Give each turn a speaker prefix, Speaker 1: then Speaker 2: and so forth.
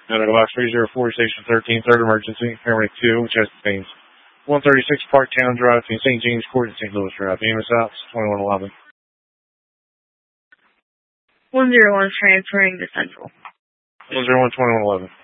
Speaker 1: Medical Box 304, Station 13, third emergency, paramedic 2, chest pains. 136 Parktown Drive between St. James Court and St. Louis Drive. EMS out, 2111.
Speaker 2: 101 transferring to Central.
Speaker 1: 101, 2111.